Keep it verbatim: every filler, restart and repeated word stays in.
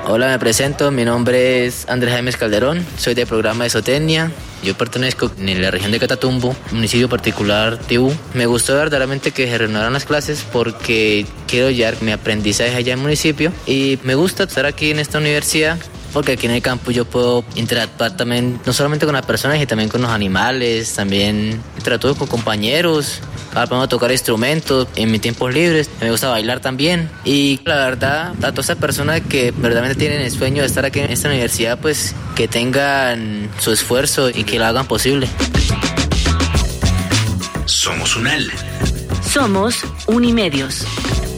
Hola, me presento, mi nombre es Andrés Jaime Calderón, soy del programa de Zootecnia. Yo pertenezco en la región de Catatumbo, municipio particular Tibú. Me gustó verdaderamente que se renovaran las clases porque quiero llevar mi aprendizaje allá en el municipio y me gusta estar aquí en esta universidad porque aquí en el campus yo puedo interactuar también, no solamente con las personas, sino también con los animales, también interactúo con compañeros. Ahora podemos tocar instrumentos en mis tiempos libres, me gusta bailar también y la verdad a todas esas personas que verdaderamente tienen el sueño de estar aquí en esta universidad, pues que tengan su esfuerzo y que lo hagan posible. Somos UNAL. Somos Unimedios.